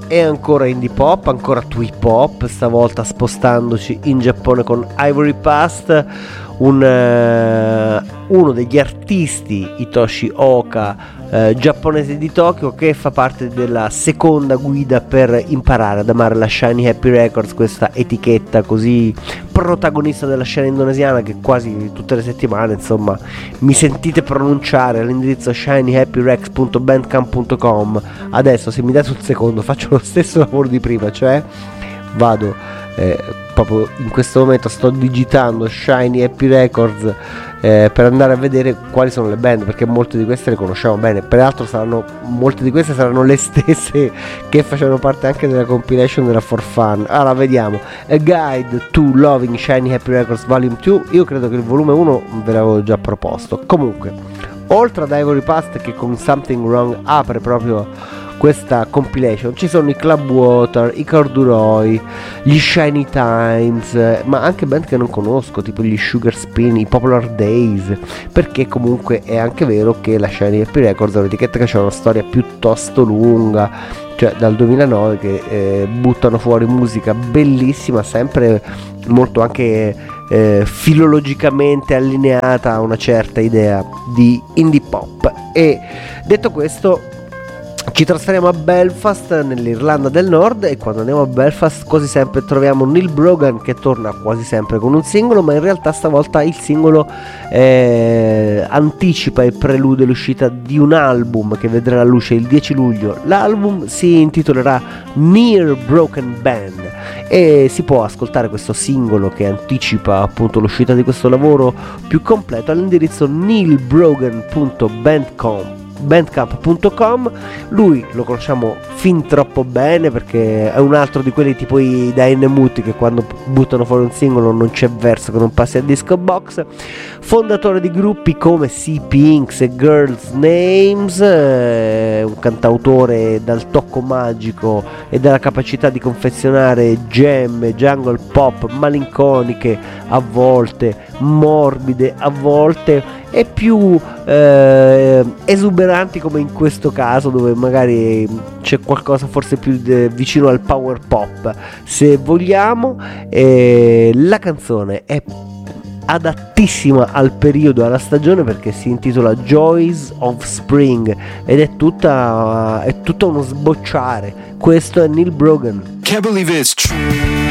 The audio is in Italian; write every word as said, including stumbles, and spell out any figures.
è ancora indie pop, ancora twee pop, stavolta spostandoci in Giappone con Ivory Past, un, uh, uno degli artisti, Hitoshi Oka, uh, giapponese di Tokyo, che fa parte della seconda guida per imparare ad amare la Shiny Happy Records, questa etichetta così protagonista della scena indonesiana che quasi tutte le settimane, insomma, mi sentite pronunciare all'indirizzo shiny happy rex punto bandcamp punto com. Adesso, se mi date un secondo, faccio lo stesso lavoro di prima, cioè vado eh, proprio in questo momento sto digitando Shiny Happy Records eh, per andare a vedere quali sono le band, perché molte di queste le conosciamo bene, peraltro saranno molte di queste saranno le stesse che facevano parte anche della compilation della For Fun. Allora vediamo: A Guide to Loving Shiny Happy Records Volume due. Io credo che il volume uno ve l'avevo già proposto. Comunque, oltre ad Ivory Past, che con Something Wrong apre proprio questa compilation, ci sono i Club Water, i Corduroy, gli Shiny Times, ma anche band che non conosco, tipo gli Sugar Spin, i Popular Days, perché comunque è anche vero che la Shiny Happy Records è un'etichetta che ha una storia piuttosto lunga, cioè dal duemilanove che eh, buttano fuori musica bellissima, sempre molto anche eh, filologicamente allineata a una certa idea di indie pop. E detto questo, ci trasferiamo a Belfast, nell'Irlanda del Nord, e quando andiamo a Belfast quasi sempre troviamo Neil Brogan, che torna quasi sempre con un singolo, ma in realtà stavolta il singolo eh, anticipa e prelude l'uscita di un album che vedrà la luce il dieci luglio. L'album si intitolerà Near Broken Band e si può ascoltare questo singolo che anticipa appunto l'uscita di questo lavoro più completo all'indirizzo neil brogan punto bandcamp punto com. Lui lo conosciamo fin troppo bene perché è un altro di quelli tipo i Dynamuti che quando buttano fuori un singolo non c'è verso che non passi a Disco Box. Fondatore di gruppi come Sea Pinks e Girls Names, eh, un cantautore dal tocco magico e dalla capacità di confezionare gemme, jungle pop malinconiche a volte, morbide a volte, e più eh, esuberanti come in questo caso, dove magari c'è qualcosa forse più de- vicino al power pop se vogliamo. E la canzone è adattissima al periodo, alla stagione, perché si intitola Joys of Spring ed è tutta, è tutto uno sbocciare. Questo è Neil Brogan. Can't believe it's true.